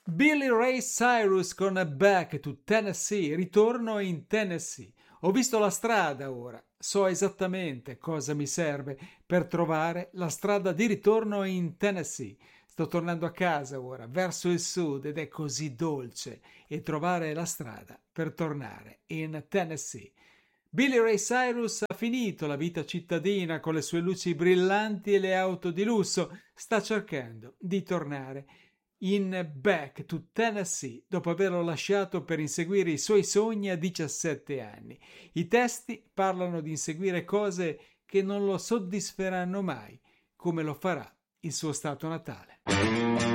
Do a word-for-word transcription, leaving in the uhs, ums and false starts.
Billy Ray Cyrus con Back to Tennessee, ritorno in Tennessee. Ho visto la strada ora, so esattamente cosa mi serve per trovare la strada di ritorno in Tennessee. Sto tornando a casa ora, verso il sud, ed è così dolce e trovare la strada per tornare in Tennessee. Billy Ray Cyrus ha finito la vita cittadina con le sue luci brillanti e le auto di lusso, sta cercando di tornare in Back to Tennessee dopo averlo lasciato per inseguire i suoi sogni a diciassette anni. I testi parlano di inseguire cose che non lo soddisferanno mai, come lo farà il suo stato natale.